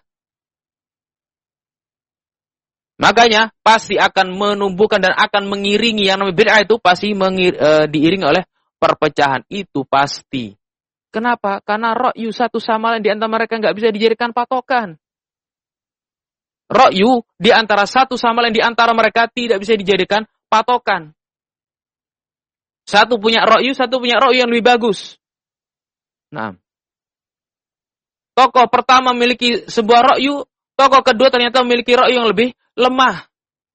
Makanya pasti akan menumbuhkan dan akan mengiringi yang namanya bid'ah itu pasti mengir, e, diiringi oleh perpecahan. Itu pasti. Kenapa? Karena ra'yu satu sama lain di antara mereka nggak bisa dijadikan patokan. Ra'yu di antara satu sama lain di antara mereka tidak bisa dijadikan patokan. Satu punya ra'yu, satu punya ra'yu yang lebih bagus. Nah, tokoh pertama memiliki sebuah ra'yu, tokoh kedua ternyata memiliki ra'yu yang lebih lemah.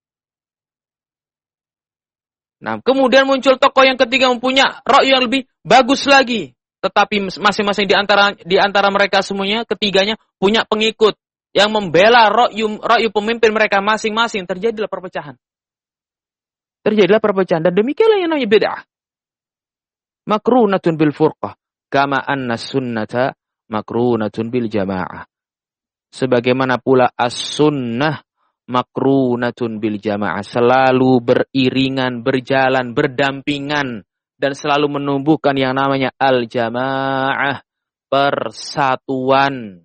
Nah, kemudian muncul tokoh yang ketiga mempunyai ra'yu yang lebih bagus lagi. Tetapi masing-masing di antara di antara mereka semuanya, ketiganya punya pengikut yang membela ra'yu ra'yu pemimpin mereka masing-masing. Terjadilah perpecahan. Terjadilah perpecahan dan demikianlah yang namanya bid'ah. Makrunatun bil furqah, kama anna sunnata makrunatun bil jamaah. Sebagaimana pula as-sunnah makrunatun bil jamaah, selalu beriringan, berjalan, berdampingan dan selalu menumbuhkan yang namanya al-jamaah, persatuan.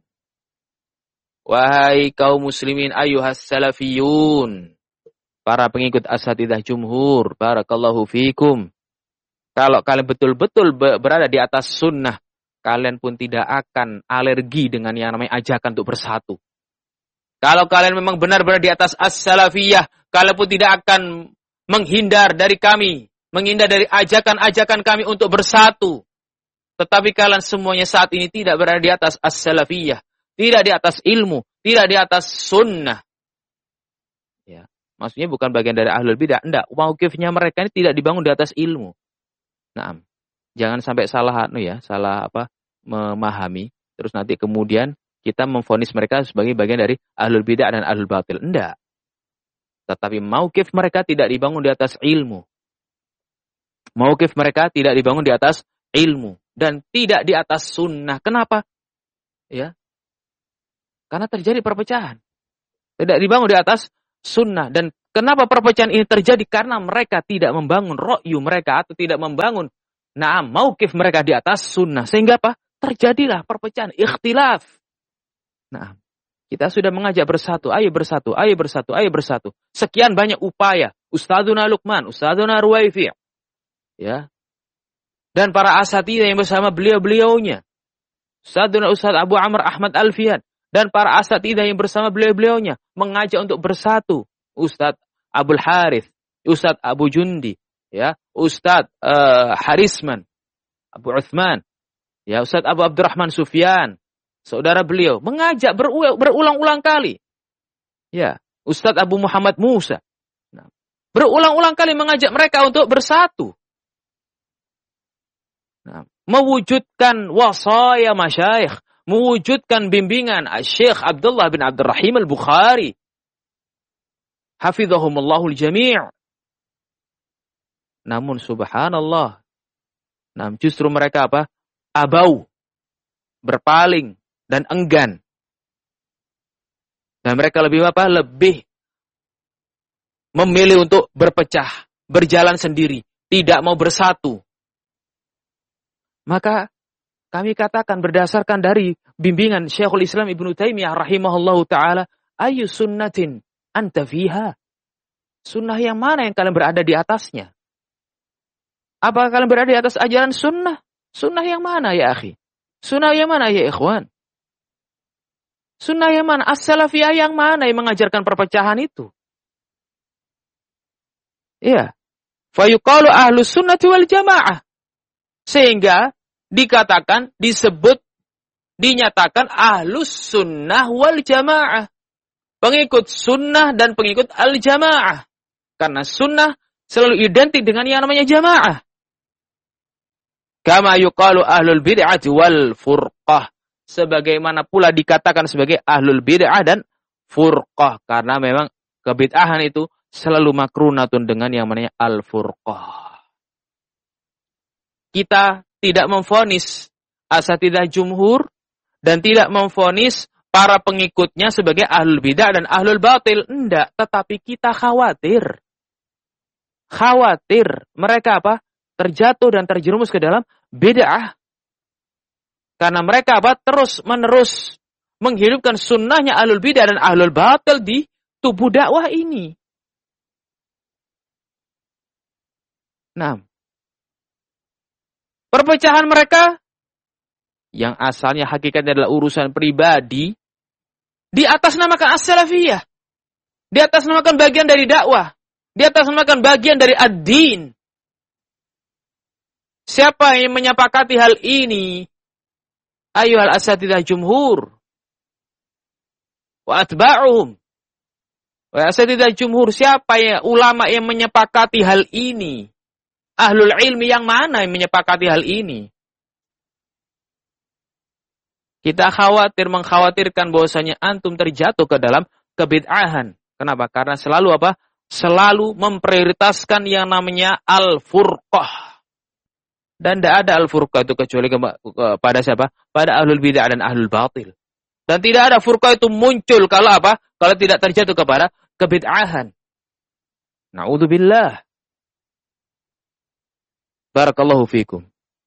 Wahai kaum muslimin ayyuhas salafiyun, para pengikut asatidzah jumhur, barakallahu fikum. Kalau kalian betul-betul berada di atas sunnah, kalian pun tidak akan alergi dengan yang namanya ajakan untuk bersatu. Kalau kalian memang benar-benar di atas as-salafiyah, kalian pun tidak akan menghindar dari kami, menghindar dari ajakan-ajakan kami untuk bersatu. Tetapi kalian semuanya saat ini tidak berada di atas as-salafiyah, tidak di atas ilmu, tidak di atas sunnah. Ya, maksudnya bukan bagian dari ahlul bidah, enggak. Mauqifnya mereka ini tidak dibangun di atas ilmu. Nah, jangan sampai salah anu ya, salah apa memahami, terus nanti kemudian kita memvonis mereka sebagai bagian dari ahlul bidah dan ahlul batil. Enggak. Tetapi mauqif mereka tidak dibangun di atas ilmu. Mauqif mereka tidak dibangun di atas ilmu dan tidak di atas sunnah. Kenapa? Ya. Karena terjadi perpecahan. Tidak dibangun di atas sunnah. Dan kenapa perpecahan ini terjadi? Karena mereka tidak membangun ra'yu mereka atau tidak membangun Naam, mauqif mereka di atas sunnah. Sehingga apa? Terjadilah perpecahan, ikhtilaf. Naam. Kita sudah mengajak bersatu, ayo bersatu, ayo bersatu, ayo bersatu. Sekian banyak upaya. Ustadzuna Luqman, Ustadzuna Ruwaifi'. Ya. Dan para asatidzah yang bersama beliau-beliaunya. Ustadzuna Ustadz Abu Amr Ahmad Alfian. Dan para asatidzah yang bersama beliau-beliaunya. Mengajak untuk bersatu. Ustadz Abul Harith, Ustadz Abu Jundi, ya, Ustadz uh, Harisman, Abu Uthman, ya, Ustadz Abu Abdurrahman Sufyan, saudara beliau, mengajak berulang-ulang kali. Ya, Ustadz Abu Muhammad Musa. Nah, berulang-ulang kali mengajak mereka untuk bersatu. Nah, mewujudkan wasaya masyayikh, mewujudkan bimbingan Syekh Abdullah bin Abdurrahim Al-Bukhari. Hafizahumullahu al-jami'. Namun subhanallah. Nah, justru mereka apa? Abau. Berpaling dan enggan. Dan mereka lebih apa? Lebih memilih untuk berpecah, berjalan sendiri, tidak mau bersatu. Maka kami katakan berdasarkan dari bimbingan Syekhul Islam Ibnu Taimiyah rahimahullahu taala, ayu sunnatin anta fiha. Sunnah yang mana yang kalian berada di atasnya? Apakah kalian berada di atas ajaran sunnah? Sunnah yang mana ya akhi? Sunnah yang mana ya ikhwan? Sunnah yang mana? As-salafiyah yang mana yang mengajarkan perpecahan itu? Iya. Fayuqalu ahlus sunnati wal jamaah. Sehingga dikatakan, disebut, dinyatakan ahlus sunnah wal jamaah. Pengikut sunnah dan pengikut al-jamaah. Karena sunnah selalu identik dengan yang namanya jamaah. Kama yuqalu ahlul bid'ah wal furqah. Sebagaimana pula dikatakan sebagai ahlul bid'ah dan furqah. Karena memang kebid'ahan itu selalu makrunatun dengan yang namanya al-furqah. Kita tidak memvonis asatidzah jumhur dan tidak memvonis para pengikutnya sebagai ahlul bid'ah dan ahlul batil. Enggak, tetapi kita khawatir. Khawatir mereka apa? Terjatuh dan terjerumus ke dalam bid'ah. Karena mereka apa? Terus menerus menghidupkan sunnahnya ahlul bid'ah dan ahlul batil di tubuh dakwah ini. Nah, perpecahan mereka yang asalnya hakikatnya adalah urusan pribadi, di atas namakan as-salafiyah, di atas namakan bagian dari dakwah, di atas namakan bagian dari ad-din. Siapa yang menyepakati hal ini? Ayyuhal asatidzah jumhur wa atba'uhum. Wa asatidzah jumhur, siapa ya ulama yang menyepakati hal ini? Ahlul ilmi yang mana yang menyepakati hal ini? Kita khawatir, mengkhawatirkan bahwasanya antum terjatuh ke dalam kebid'ahan. Kenapa? Karena selalu apa? Selalu memprioritaskan yang namanya al-furqah. Dan tidak ada al-furqah itu kecuali kepada siapa? Pada ahlul bid'ah dan ahlul batil. Dan tidak ada furqah itu muncul kalau apa? Kalau tidak terjatuh kepada kebid'ahan. Na'udzubillah. Barakallahu fikum.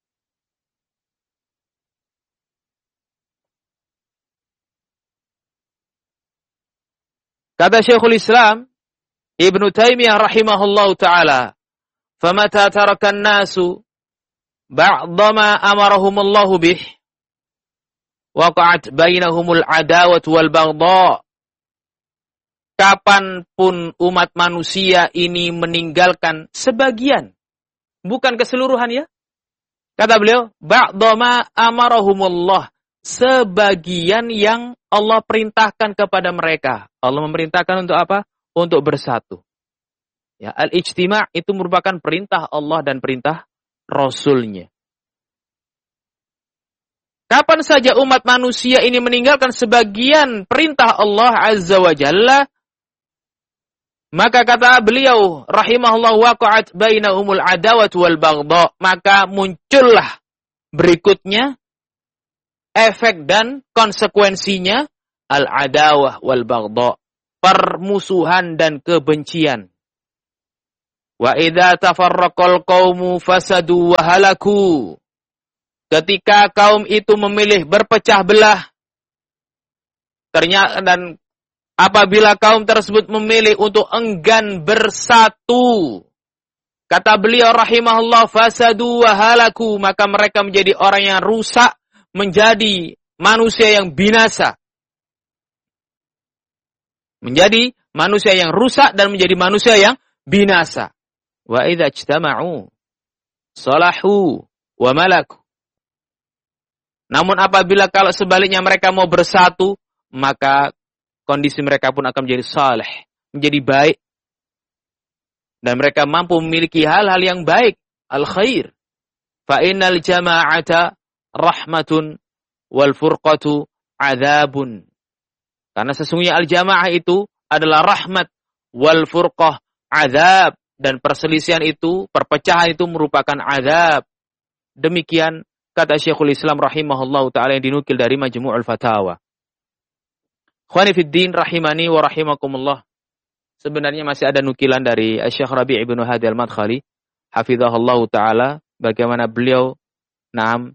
Kata Syekhul Islam Ibnu Taimiyah rahimahullahu taala, "Famata tarakan nasu ba'dama amarahumullahu bih, waqa'at bainahumul adawat wal baghdha." Kapanpun umat manusia ini meninggalkan sebagian, bukan keseluruhan ya. Kata beliau, ba'dama amarahumullah, sebagian yang Allah perintahkan kepada mereka. Allah memerintahkan untuk apa? Untuk bersatu. Ya, al-ijtima' itu merupakan perintah Allah dan perintah Rasulnya. Kapan saja umat manusia ini meninggalkan sebagian perintah Allah Azza wa Jalla, maka kata beliau rahimahullah, waqa'at bainahumul adawat wal baghdha, maka muncullah berikutnya efek dan konsekuensinya al-adawah wal baghdha, permusuhan dan kebencian. Wa idza tafarraqal qaumu fasadu wa halaku. Ketika kaum itu memilih berpecah belah, ternyata dan apabila kaum tersebut memilih untuk enggan bersatu, kata beliau rahimahullah, fasadu wa halaku, maka mereka menjadi orang yang rusak, menjadi manusia yang binasa. Menjadi manusia yang rusak dan menjadi manusia yang binasa. Wa idza ijtama'u salahu wa malaku. Namun apabila kalau sebaliknya mereka mau bersatu, maka kondisi mereka pun akan menjadi saleh, menjadi baik. Dan mereka mampu memiliki hal-hal yang baik, al-khair. Fa innal jama'ata rahmatun wal furqatu adzabun. Karena sesungguhnya al-jamaah itu adalah rahmat, wal furqah adzab, dan perselisihan itu, perpecahan itu merupakan adzab. Demikian kata Syekhul Islam rahimahullahu ta'ala yang dinukil dari Majmu'ul Fatawa. Khwani fid din rahimani wa rahimakumullah. Sebenarnya masih ada nukilan dari Syekh Rabi' ibnu Hadi al-Madkhali hafizahullahu ta'ala, bagaimana beliau naam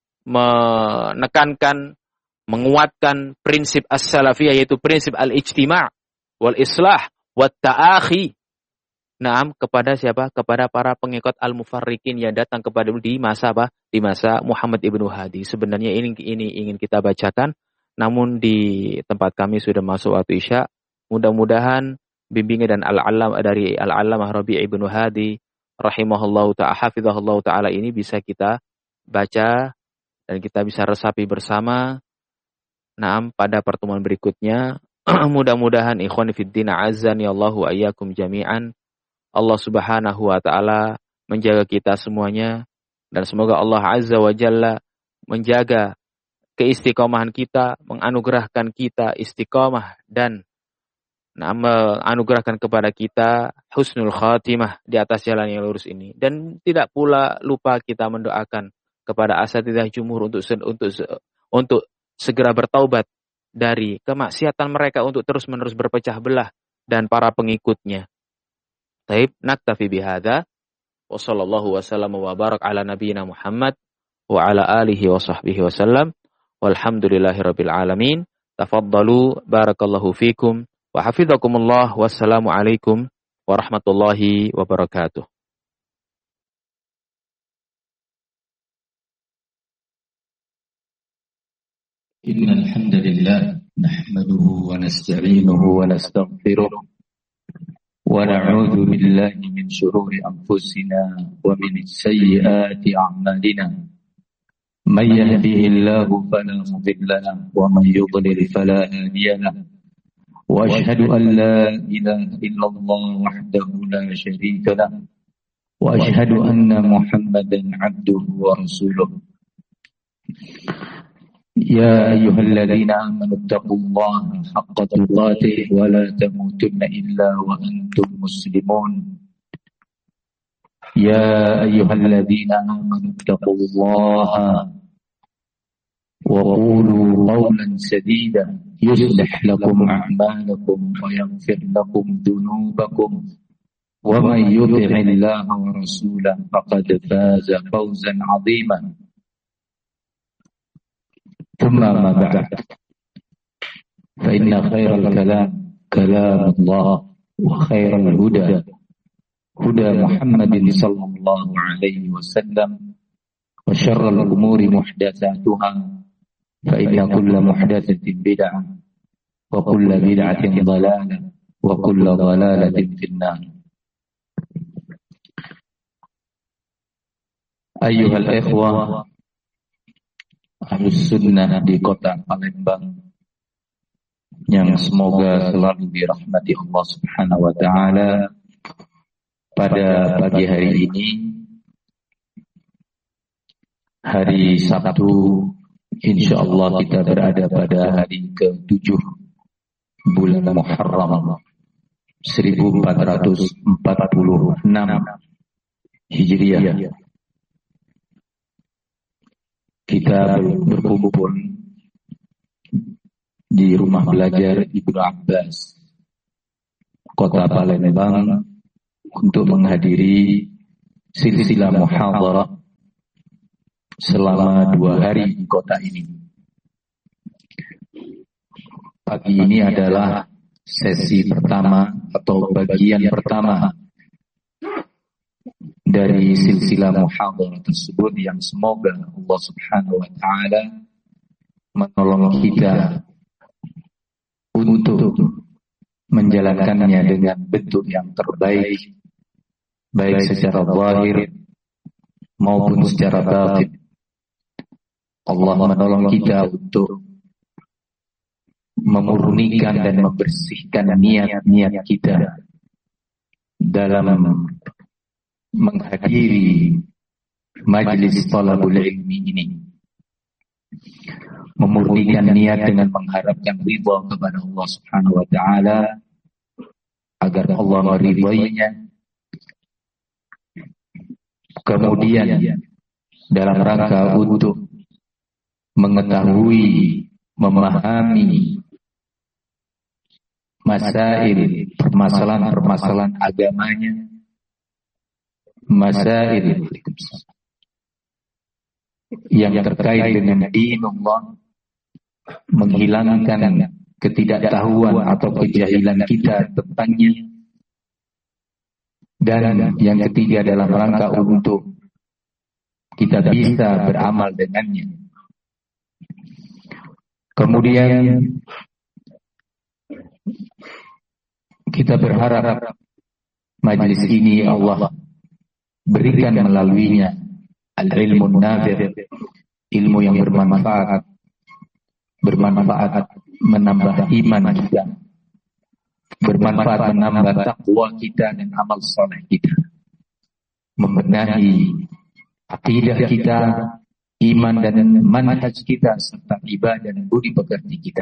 menekankan, menguatkan prinsip as-salafiyah, yaitu prinsip al-ijtima' wal islah wat ta'akhi. Naam, kepada siapa? Kepada para pengikut al-mufarriqin yang datang kepada di masa apa? Di masa Muhammad ibnu Hadi. Sebenarnya ini ini ingin kita bacakan, namun di tempat kami sudah masuk waktu Isya. Mudah-mudahan bimbingan dan al-alam dari al-allamah Rabi' ibnu Hadi rahimahullahu ta'ala hafizahullahu ta'ala ini bisa kita baca dan kita bisa resapi bersama. Naam, pada pertemuan berikutnya. Mudah-mudahan ikhwan fiddin azani Allahu ayyakum jami'an. Allah subhanahu wa ta'ala menjaga kita semuanya, dan semoga Allah azza wa jalla menjaga keistiqomahan kita, menganugerahkan kita istiqomah, dan nah, menganugerahkan kepada kita husnul khatimah di atas jalan yang lurus ini. Dan tidak pula lupa kita mendoakan kepada asatidzah jumhur untuk untuk untuk segera bertaubat dari kemaksiatan mereka, untuk terus-menerus berpecah belah, dan para pengikutnya. Taib, naktafi bihadza wa sallallahu wa sallam wa barak ala nabiyyina Muhammad wa ala alihi wa sahbihi wa sallam walhamdulillahi rabbil alamin. Tafaddalu, barakallahu fikum wa hafizakumullah. Wassalamu alaikum warahmatullahi wabarakatuh. Innal hamdalillah nahmaduhu wa nasta'inuhu wa nastaghfiruh wa na'udzu billahi min shururi anfusina wa min sayyiati a'malina. May yahdihillahu fala mudilla lahu wa may yudlil fala hadiya lahu. Wa ashhadu an la ilaha illallah wahdahu la syarika lahu wa ashhadu anna Muhammadan 'abduhu wa rasuluh. يا أيها الذين آمنوا اتقوا الله حق تقاته ولا تموتن إلا وأنتم مسلمون. يا أيها الذين آمنوا اتقوا الله وقولوا قولا سديدا يصلح لكم أعمالكم ويغفر لكم ذنوبكم ومن يطع الله ورسوله فقد فاز فوزا عظيما. ثم ما بعد فإن خير الكلام كلام الله وخير الهدى هدى محمد صلى الله عليه وسلم وشر الأمور محدثاتها فإن كل محدثة بدعة وكل بدعة ضلالة وكل ضلالة في النار. أيها الإخوة Ahlus Sunnah di kota Palembang yang semoga selalu dirahmati Allah Subhanahu wa ta'ala, pada pagi hari ini, hari Sabtu, insyaallah kita berada pada hari ketujuh bulan Muharram seribu empat ratus empat puluh enam Hijriah. Kita berkumpul di rumah belajar Ibnu Abbas, kota Palembang, untuk menghadiri silsilah muhadharah selama dua hari di kota ini. Pagi ini adalah sesi pertama atau bagian pertama dari silsilah muhadharah tersebut yang semoga Allah Subhanahu wa taala menolong kita untuk menjalankannya dengan bentuk yang terbaik, baik secara zahir maupun secara batin. Allah menolong kita untuk memurnikan dan membersihkan niat-niat kita dalam menghadiri majlis talabul ilmi ini, memurnikan niat dengan mengharapkan ridha kepada Allah Subhanahu wa taala agar Allah meridainya. Kemudian dalam rangka untuk mengetahui, memahami masail, permasalahan-permasalahan agamanya, masail yang terkait dengan dinullah, menghilangkan ketidaktahuan atau kejahilan kita tentangnya, dan yang ketiga dalam rangka untuk kita bisa beramal dengannya. Kemudian kita berharap majlis ini Allah berikan melaluinya al-ilmu nafi', ilmu yang bermanfaat, bermanfaat menambah iman kita, bermanfaat menambah takwa kita dan amal saleh kita, membenahi akidah kita, iman dan manhaj kita, serta ibadah dan budi pekerti kita.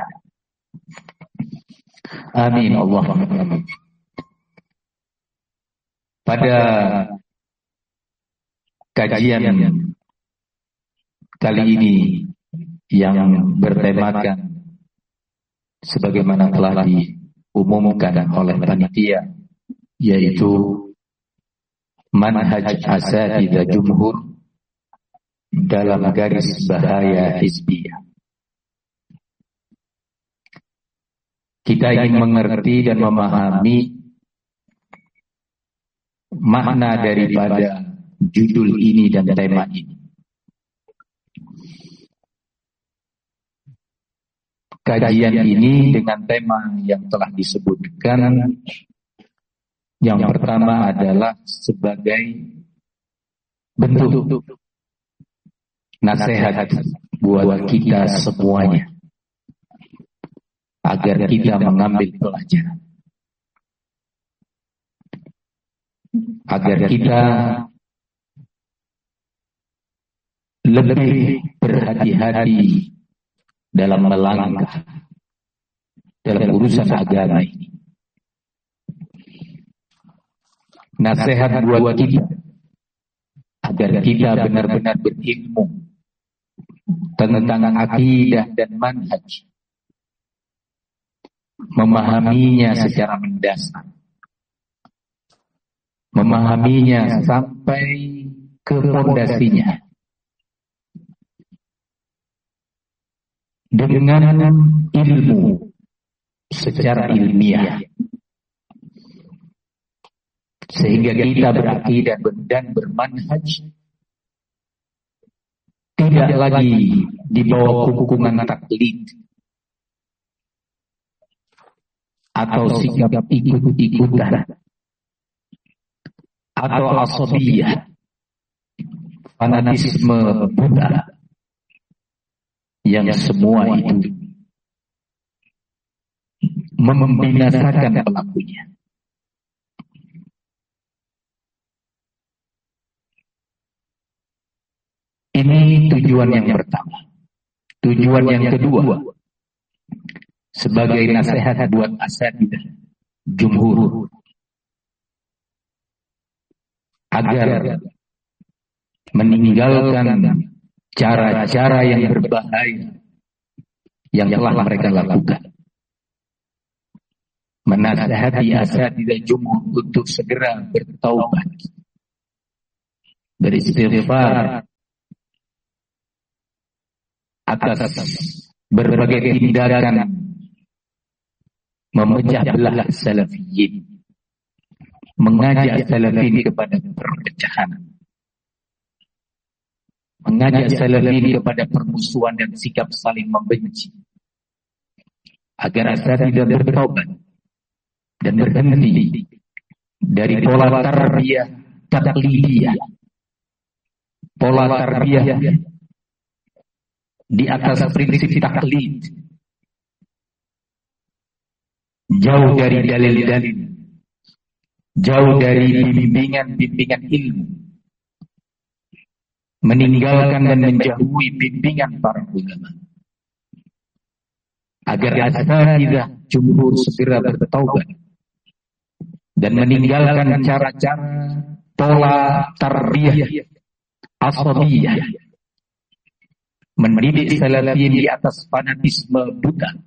Amin Allahumma amin. Pada kajian kali ini yang bertemakan sebagaimana telah diumumkan oleh panitia, yaitu manhaj asatidzah jumhur dalam garis bahaya hizbiyah. Kita ingin mengerti dan memahami makna daripada judul ini dan tema ini. Kajian ini dengan tema yang telah disebutkan, yang pertama adalah sebagai bentuk nasihat buat kita semuanya agar kita mengambil pelajaran, agar kita lebih berhati-hati dalam melangkah dalam urusan agama ini. Nasihat buat kita agar kita benar-benar berilmu tentang akidah dan manhaj, memahaminya secara mendasar, memahaminya sampai ke fondasinya, dengan ilmu secara ilmiah, sehingga kita berakidah dan bermanhaj tidak lagi di bawah hukuman taklid atau sikap ikut-ikutan atau asabiyah, fanatisme buta, yang semua itu membinasakan pelakunya. Ini tujuan yang pertama. Tujuan yang kedua, sebagai nasihat buat asatidzah jumhur agar meninggalkan cara-cara yang berbahaya yang telah mereka lakukan, menasihati asatidzah jumhur untuk segera bertaubat, beristighfar atas berbagai tindakan memecah belah salafiyin, mengajak salafin kepada perpecahan, mengajak salafin kepada permusuhan dan sikap saling membenci, agar asatidzah bertaubat dan berhenti dari pola tarbiyah taklidiyah, pola tarbiyah di atas prinsip taklid, jauh dari dalil-dalil, jauh dari bimbingan-bimbingan ilmu, meninggalkan dan menjauhi bimbingan para ulama, agar asatidzah jumhur segera bertaubat dan meninggalkan cara-cara pola tarbiyah asabiyah, mendidik salafiyin di atas fanatisme buta,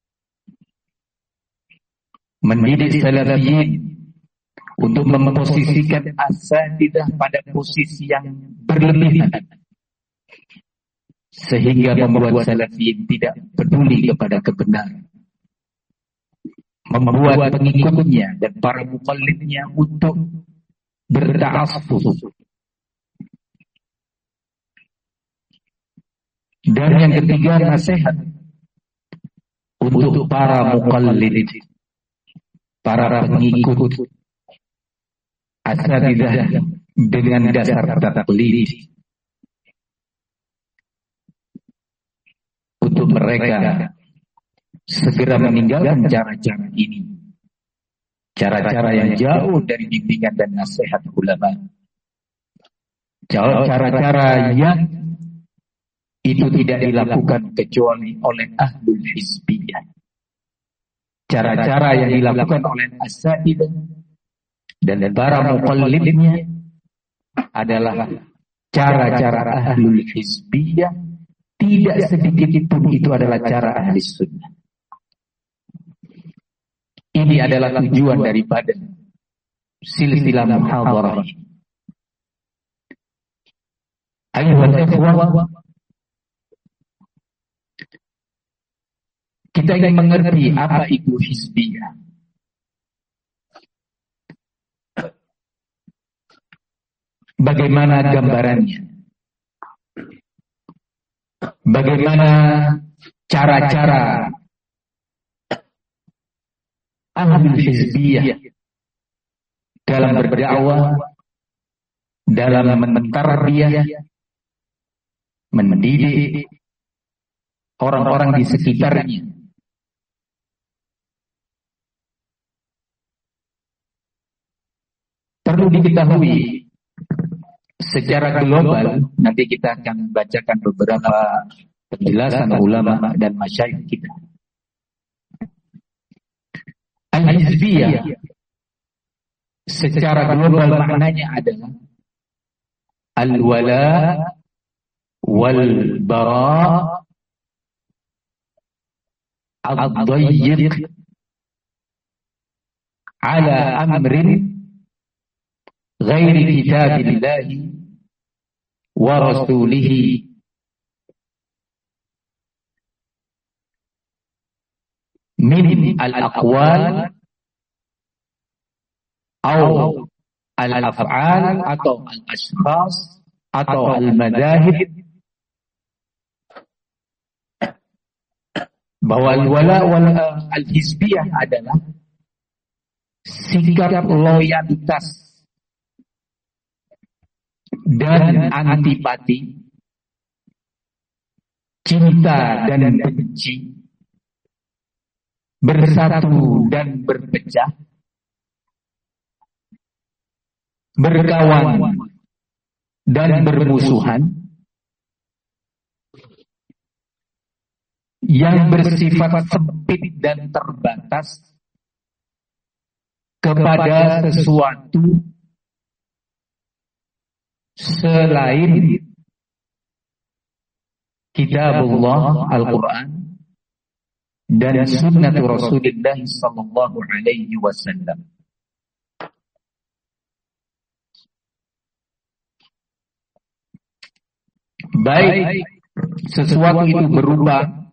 mendidik salafiyin untuk memposisikan asatidzah pada posisi yang berlebihan, sehingga membuat salafiyin tidak peduli kepada kebenaran, membuat pengikutnya dan para muqallidnya untuk berta'assub. Dan yang ketiga, nasihat untuk para muqallid, para pengikut asatidzah dengan dasar taklid, untuk mereka segera meninggalkan cara-cara ini, cara-cara yang jauh dari bimbingan dan nasihat ulama, cara-cara yang itu tidak dilakukan kecuali oleh ahlul hizbiyah, cara-cara yang dilakukan oleh asatidzah dan para muqallidnya adalah cara-cara ahlul hizbiyah. Tidak sedikit pun itu adalah cara ahli sunnah. Ini adalah tujuan daripada silsilah muhadharah ini. Ayuhal ikhwah, kita ingin mengerti apa itu hizbiyah. Bagaimana gambarannya? Bagaimana cara-cara ahlul hizbiyah dalam berdakwah, dalam mentarbiyah, mendidik orang-orang di sekitarnya. Perlu diketahui secara global, nanti kita akan bacakan beberapa penjelasan ulama dan masyayikh kita. Al-hizbiyah secara global maknanya adalah al-wala wal-bara ad-dayyiq ala amrin ghairi kitabillahi wa rasulihi min al-aqwal atau al-af'al atau al-ashkhas atau al-madahib, bahwa al-wala wal al-hizbiyah adalah sikap loyalitas dan antipati, cinta dan benci, bersatu dan berpecah, berkawan dan bermusuhan, yang bersifat sempit dan terbatas kepada sesuatu selain kitabullah Al-Quran dan sunnah Rasulullah sallallahu alaihi wasallam. Baik sesuatu itu berubah